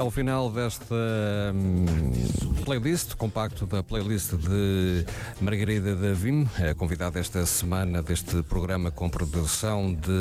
Ao final desta playlist, compacto da playlist de Margarida Davino, a convidada esta semana deste programa com produção de